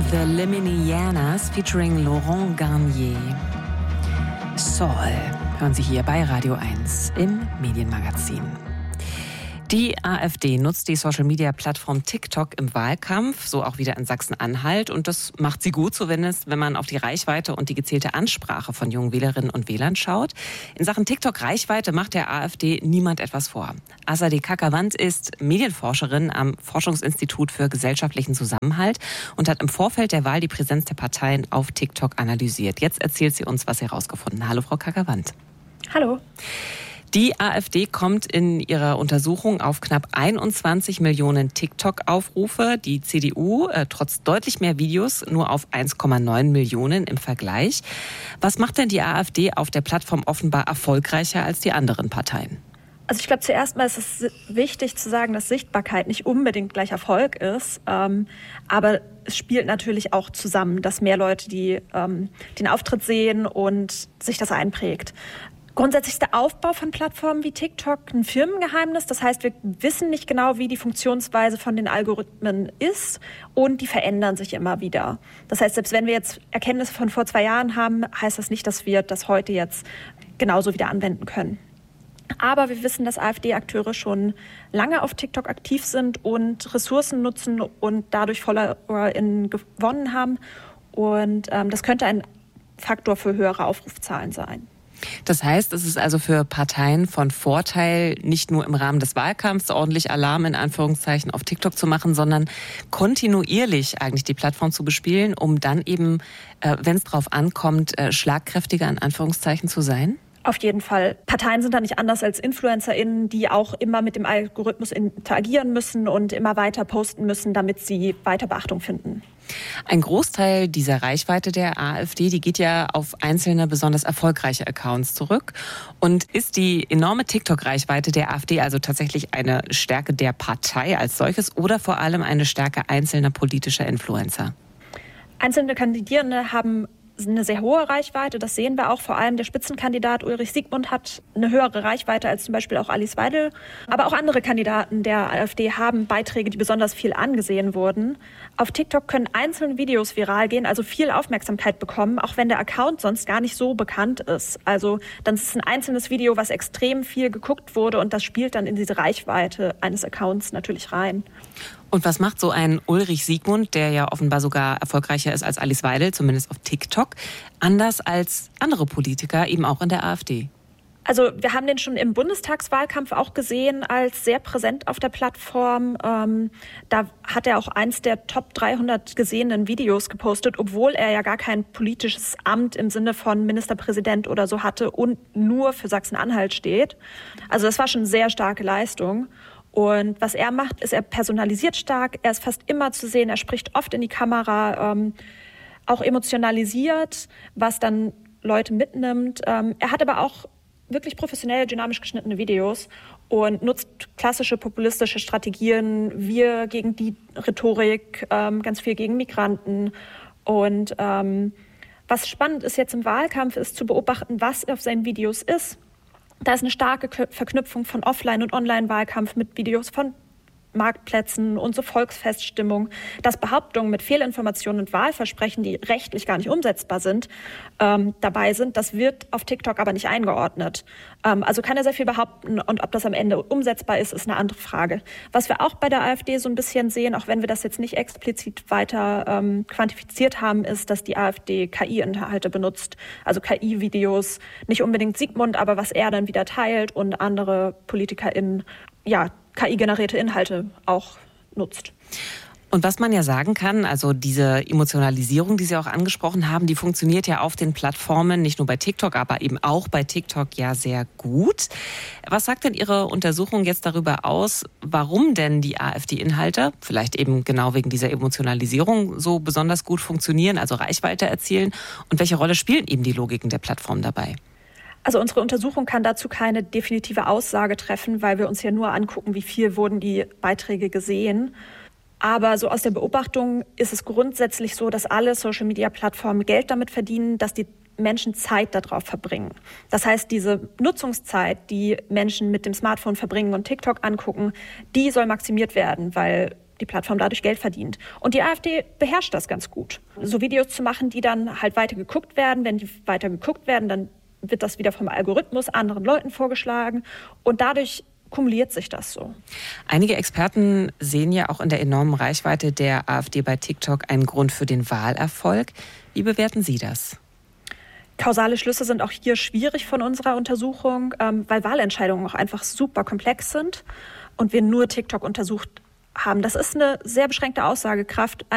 The Lemonianas featuring Laurent Garnier. Soul hören Sie hier bei Radio 1 im Medienmagazin. Die AfD nutzt die Social-Media-Plattform TikTok im Wahlkampf, so auch wieder in Sachsen-Anhalt. Und das macht sie gut, so wenn man auf die Reichweite und die gezielte Ansprache von jungen Wählerinnen und Wählern schaut. In Sachen TikTok-Reichweite macht der AfD niemand etwas vor. Azadeh Kakavant ist Medienforscherin am Forschungsinstitut für gesellschaftlichen Zusammenhalt und hat im Vorfeld der Wahl die Präsenz der Parteien auf TikTok analysiert. Jetzt erzählt sie uns, was sie herausgefunden hat. Hallo, Frau Kakavant. Hallo. Die AfD kommt in ihrer Untersuchung auf knapp 21 Millionen TikTok-Aufrufe. Die CDU, trotz deutlich mehr Videos, nur auf 1,9 Millionen im Vergleich. Was macht denn die AfD auf der Plattform offenbar erfolgreicher als die anderen Parteien? Also ich glaube, zuerst mal ist es wichtig zu sagen, dass Sichtbarkeit nicht unbedingt gleich Erfolg ist. Aber es spielt natürlich auch zusammen, dass mehr Leute den Auftritt sehen und sich das einprägt. Grundsätzlich ist der Aufbau von Plattformen wie TikTok ein Firmengeheimnis. Das heißt, wir wissen nicht genau, wie die Funktionsweise von den Algorithmen ist und die verändern sich immer wieder. Das heißt, selbst wenn wir jetzt Erkenntnisse von vor 2 Jahren haben, heißt das nicht, dass wir das heute jetzt genauso wieder anwenden können. Aber wir wissen, dass AfD-Akteure schon lange auf TikTok aktiv sind und Ressourcen nutzen und dadurch FollowerInnen gewonnen haben. Und das könnte ein Faktor für höhere Aufrufzahlen sein. Das heißt, es ist also für Parteien von Vorteil, nicht nur im Rahmen des Wahlkampfs ordentlich Alarm in Anführungszeichen auf TikTok zu machen, sondern kontinuierlich eigentlich die Plattform zu bespielen, um dann eben, wenn es drauf ankommt, schlagkräftiger in Anführungszeichen zu sein? Auf jeden Fall. Parteien sind da nicht anders als InfluencerInnen, die auch immer mit dem Algorithmus interagieren müssen und immer weiter posten müssen, damit sie weiter Beachtung finden. Ein Großteil dieser Reichweite der AfD, die geht ja auf einzelne besonders erfolgreiche Accounts zurück. Und ist die enorme TikTok-Reichweite der AfD also tatsächlich eine Stärke der Partei als solches oder vor allem eine Stärke einzelner politischer Influencer? Einzelne Kandidierende haben eine sehr hohe Reichweite, das sehen wir auch. Vor allem der Spitzenkandidat Ulrich Siegmund hat eine höhere Reichweite als zum Beispiel auch Alice Weidel. Aber auch andere Kandidaten der AfD haben Beiträge, die besonders viel angesehen wurden. Auf TikTok können einzelne Videos viral gehen, also viel Aufmerksamkeit bekommen, auch wenn der Account sonst gar nicht so bekannt ist. Also dann ist es ein einzelnes Video, was extrem viel geguckt wurde und das spielt dann in diese Reichweite eines Accounts natürlich rein. Und was macht so ein Ulrich Siegmund, der ja offenbar sogar erfolgreicher ist als Alice Weidel, zumindest auf TikTok, anders als andere Politiker, eben auch in der AfD? Also wir haben den schon im Bundestagswahlkampf auch gesehen als sehr präsent auf der Plattform. Da hat er auch eins der Top 300 gesehenen Videos gepostet, obwohl er ja gar kein politisches Amt im Sinne von Ministerpräsident oder so hatte und nur für Sachsen-Anhalt steht. Also das war schon eine sehr starke Leistung. Und was er macht, ist, er personalisiert stark, er ist fast immer zu sehen, er spricht oft in die Kamera, auch emotionalisiert, was dann Leute mitnimmt. Er hat aber auch wirklich professionell, dynamisch geschnittene Videos und nutzt klassische populistische Strategien, wir gegen die Rhetorik, ganz viel gegen Migranten. Und was spannend ist jetzt im Wahlkampf, ist zu beobachten, was auf seinen Videos ist. Da ist eine starke Verknüpfung von Offline- und Online-Wahlkampf mit Videos von Marktplätzen und so Volksfeststimmung, dass Behauptungen mit Fehlinformationen und Wahlversprechen, die rechtlich gar nicht umsetzbar sind, dabei sind. Das wird auf TikTok aber nicht eingeordnet. Also kann er sehr viel behaupten und ob das am Ende umsetzbar ist, ist eine andere Frage. Was wir auch bei der AfD so ein bisschen sehen, auch wenn wir das jetzt nicht explizit weiter quantifiziert haben, ist, dass die AfD KI-Inhalte benutzt. Also KI-Videos, nicht unbedingt Siegmund, aber was er dann wieder teilt und andere PolitikerInnen, ja, KI-generierte Inhalte auch nutzt. Und was man ja sagen kann, also diese Emotionalisierung, die Sie auch angesprochen haben, die funktioniert ja auf den Plattformen, nicht nur bei TikTok, aber eben auch bei TikTok ja sehr gut. Was sagt denn Ihre Untersuchung jetzt darüber aus, warum denn die AfD-Inhalte, vielleicht eben genau wegen dieser Emotionalisierung, so besonders gut funktionieren, also Reichweite erzielen? Und welche Rolle spielen eben die Logiken der Plattform dabei? Also unsere Untersuchung kann dazu keine definitive Aussage treffen, weil wir uns ja nur angucken, wie viel wurden die Beiträge gesehen. Aber so aus der Beobachtung ist es grundsätzlich so, dass alle Social-Media-Plattformen Geld damit verdienen, dass die Menschen Zeit darauf verbringen. Das heißt, diese Nutzungszeit, die Menschen mit dem Smartphone verbringen und TikTok angucken, die soll maximiert werden, weil die Plattform dadurch Geld verdient. Und die AfD beherrscht das ganz gut. So Videos zu machen, die dann halt weiter geguckt werden. Wenn die weiter geguckt werden, dann wird das wieder vom Algorithmus anderen Leuten vorgeschlagen. Und dadurch kumuliert sich das so. Einige Experten sehen ja auch in der enormen Reichweite der AfD bei TikTok einen Grund für den Wahlerfolg. Wie bewerten Sie das? Kausale Schlüsse sind auch hier schwierig von unserer Untersuchung, weil Wahlentscheidungen auch einfach super komplex sind und wir nur TikTok untersucht haben. Das ist eine sehr beschränkte Aussagekraft.